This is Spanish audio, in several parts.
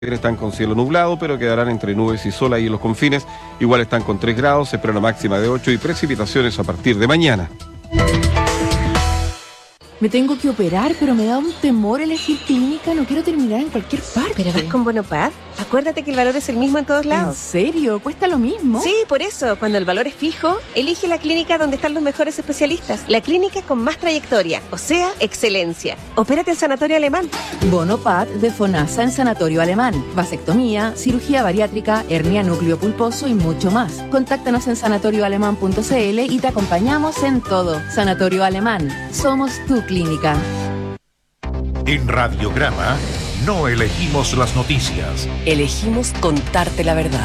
Están con cielo nublado, pero quedarán entre nubes y sol ahí en los confines. Igual están con 3 grados, se espera una máxima de 8 y precipitaciones a partir de mañana. Me tengo que operar, pero me da un temor elegir clínica. No quiero terminar en cualquier parte. ¿Pero vas con Bonopad? Acuérdate que el valor es el mismo en todos lados. ¿En serio? ¿Cuesta lo mismo? Sí, por eso. Cuando el valor es fijo, elige la clínica donde están los mejores especialistas. La clínica con más trayectoria, o sea, excelencia. Opérate en Sanatorio Alemán. Bonopad de FONASA en Sanatorio Alemán. Vasectomía, cirugía bariátrica, hernia núcleo pulposo y mucho más. Contáctanos en sanatorioalemán.cl y te acompañamos en todo. Sanatorio Alemán. Somos tu clínica. En Radiograma no elegimos las noticias. Elegimos contarte la verdad.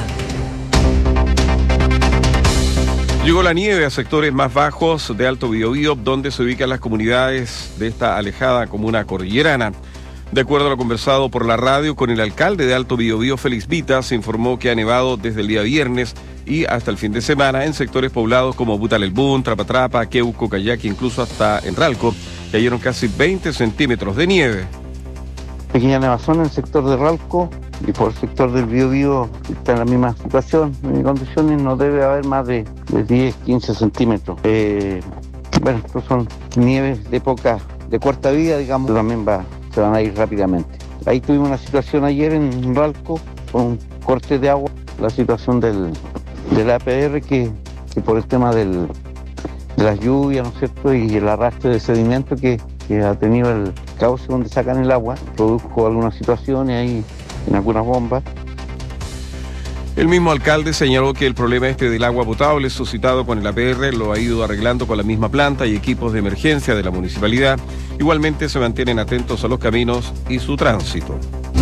Llegó la nieve a sectores más bajos de Alto Biobío, donde se ubican las comunidades de esta alejada comuna cordillerana. De acuerdo a lo conversado por la radio con el alcalde de Alto Biobío, Félix Vita, se informó que ha nevado desde el día viernes y hasta el fin de semana en sectores poblados como Butalelbún, Trapatrapa, Queuco, Cayaqui, incluso hasta en Ralco. Cayeron casi 20 centímetros de nieve. Pequeña nevazón en el sector de Ralco y por el sector del Biobío está en la misma situación. En condiciones no debe haber más de 10, 15 centímetros. Bueno, estos son nieves de corta vida, digamos, también se van a ir rápidamente. Ahí tuvimos una situación ayer en Ralco con un corte de agua, la situación del APR que por el tema de las lluvias, ¿no es cierto?, y el arrastre de sedimento que ha tenido el cauce donde sacan el agua, produjo algunas situaciones ahí en algunas bombas. El mismo alcalde señaló que el problema del agua potable suscitado con el APR lo ha ido arreglando con la misma planta y equipos de emergencia de la municipalidad. Igualmente se mantienen atentos a los caminos y su tránsito.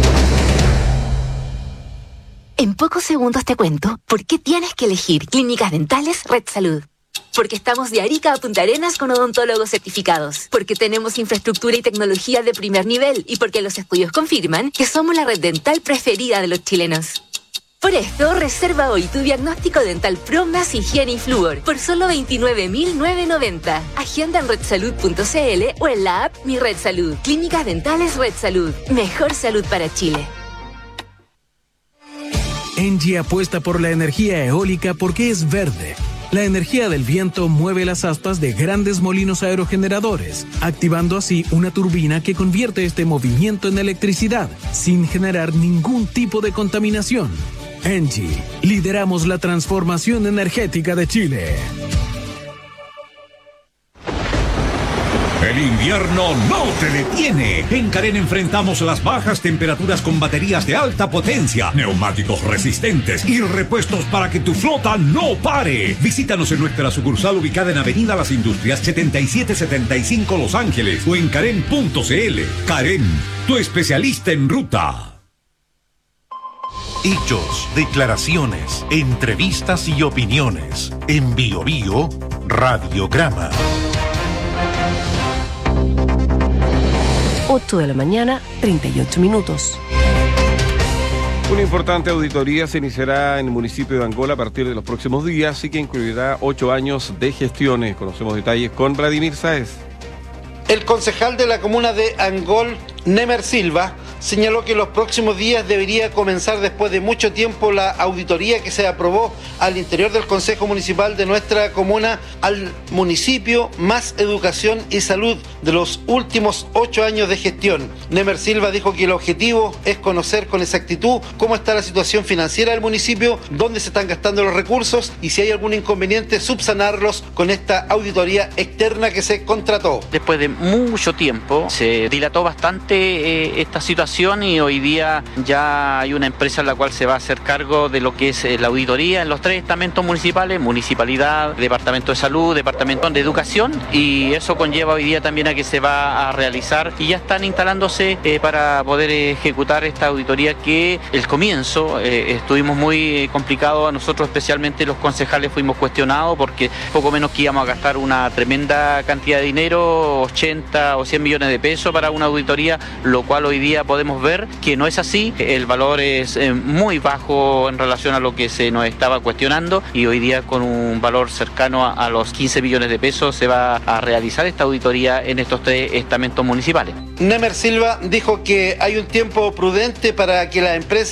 En pocos segundos te cuento por qué tienes que elegir Clínicas Dentales Red Salud. Porque estamos de Arica a Punta Arenas con odontólogos certificados. Porque tenemos infraestructura y tecnología de primer nivel. Y porque los estudios confirman que somos la red dental preferida de los chilenos. Por esto, reserva hoy tu diagnóstico dental Pro más higiene y flúor por solo 29.990. Agenda en redsalud.cl o en la app Mi Red Salud. Clínicas Dentales Red Salud. Mejor salud para Chile. ENGIE apuesta por la energía eólica porque es verde. La energía del viento mueve las aspas de grandes molinos aerogeneradores, activando así una turbina que convierte este movimiento en electricidad, sin generar ningún tipo de contaminación. ENGIE, lideramos la transformación energética de Chile. El invierno no te detiene. En Carén enfrentamos las bajas temperaturas con baterías de alta potencia, neumáticos resistentes y repuestos para que tu flota no pare. Visítanos en nuestra sucursal ubicada en Avenida Las Industrias 7775 Los Ángeles o en carén.cl. Carén, tu especialista en ruta. Hechos, declaraciones, entrevistas y opiniones. En Biobío, Radiograma. 8 de la mañana, 38 minutos. Una importante auditoría se iniciará en el municipio de Angola a partir de los próximos días y que incluirá 8 años de gestiones. Conocemos detalles con Vladimir Sáez. El concejal de la comuna de Angol, Nemer Silva, señaló que en los próximos días debería comenzar después de mucho tiempo la auditoría que se aprobó al interior del Consejo Municipal de nuestra comuna al municipio, más educación y salud de los últimos 8 años de gestión. Nemer Silva dijo que el objetivo es conocer con exactitud cómo está la situación financiera del municipio, dónde se están gastando los recursos y si hay algún inconveniente subsanarlos con esta auditoría externa que se contrató. Después de mucho tiempo se dilató bastante esta situación y hoy día ya hay una empresa en la cual se va a hacer cargo de lo que es la auditoría en los 3 estamentos municipales, municipalidad, departamento de salud, departamento de educación, y eso conlleva hoy día también a que se va a realizar y ya están instalándose para poder ejecutar esta auditoría que el comienzo estuvimos muy complicados, a nosotros especialmente los concejales fuimos cuestionados porque poco menos que íbamos a gastar una tremenda cantidad de dinero, 80 o 100 millones de pesos para una auditoría, lo cual hoy día podemos podemos ver que no es así. El valor es muy bajo en relación a lo que se nos estaba cuestionando y hoy día con un valor cercano a los 15 billones de pesos se va a realizar esta auditoría en estos 3 estamentos municipales. Nemer Silva dijo que hay un tiempo prudente para que las empresas